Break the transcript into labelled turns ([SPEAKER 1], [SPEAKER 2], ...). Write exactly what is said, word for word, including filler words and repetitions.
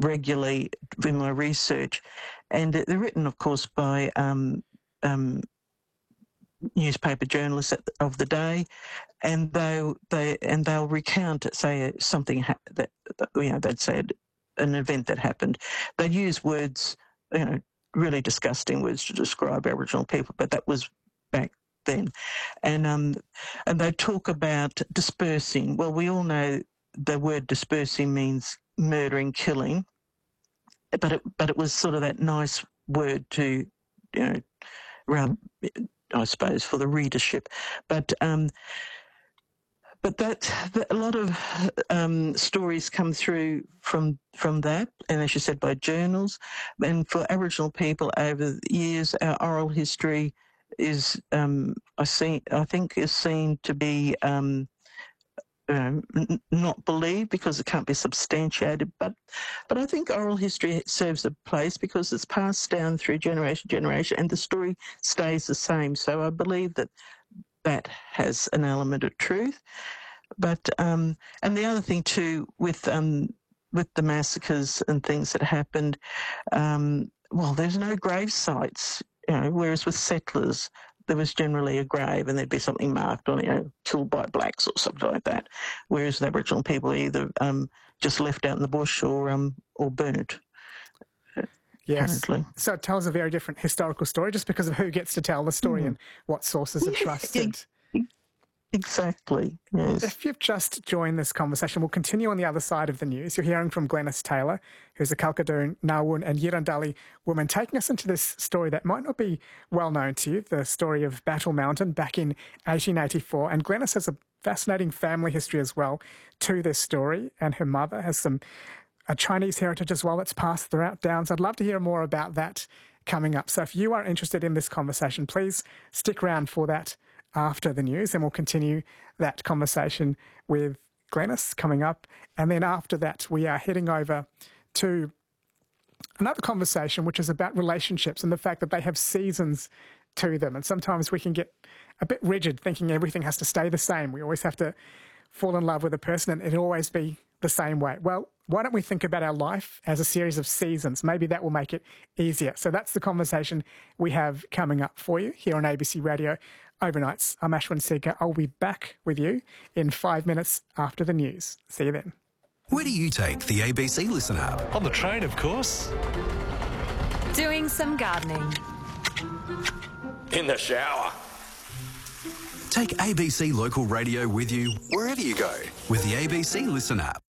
[SPEAKER 1] regularly in my research, and they're written, of course, by um, um, newspaper journalists of the day, and they they and they'll recount, say, something ha- that, that you know they'd said an event that happened. They'd use words, you know, really disgusting words to describe Aboriginal people, but that was back then, and um, and they talk about dispersing. Well, we all know the word dispersing means murdering, killing, but it but it was sort of that nice word to, you know, around, I suppose, for the readership, but um, but that, that a lot of um, stories come through from from that, and as you said, by journals, and for Aboriginal people over the years, our oral history is um, I see I think is seen to be um, um, n- not believed because it can't be substantiated, but but I think oral history serves a place because it's passed down through generation to generation, and the story stays the same. So I believe that that has an element of truth. But um, and the other thing too with um, with the massacres and things that happened, um, well, there's no grave sites, you know, whereas with settlers there was generally a grave and there'd be something marked on it, you know, killed by blacks or something like that. Whereas the Aboriginal people either um, just left out in the bush or um, or burnt.
[SPEAKER 2] Yes.
[SPEAKER 1] Apparently.
[SPEAKER 2] So it tells a very different historical story just because of who gets to tell the story mm. and what sources are trusted.
[SPEAKER 1] Exactly, yes.
[SPEAKER 2] If you've just joined this conversation, we'll continue on the other side of the news. You're hearing from Glenys Taylor, who's a Kalkadoon, Nawun and Yirrandali woman, taking us into this story that might not be well known to you, the story of Battle Mountain back in eighteen eighty-four. And Glenys has a fascinating family history as well to this story, and her mother has some a Chinese heritage as well that's passed throughout Downs. I'd love to hear more about that coming up. So if you are interested in this conversation, please stick around for that after the news, and we'll continue that conversation with Glenys coming up. And then after that, we are heading over to another conversation, which is about relationships and the fact that they have seasons to them. And sometimes we can get a bit rigid, thinking everything has to stay the same. We always have to fall in love with a person and it'll always be the same way. Well, why don't we think about our life as a series of seasons? Maybe that will make it easier. So that's the conversation we have coming up for you here on A B C Radio Overnights. I'm Ashwin Seeker. I'll be back with you in five minutes after the news. See you then.
[SPEAKER 3] Where do you take the A B C Listen app?
[SPEAKER 4] On the train, of course.
[SPEAKER 5] Doing some gardening.
[SPEAKER 4] In the shower.
[SPEAKER 3] Take A B C Local Radio with you wherever you go with the A B C Listen app.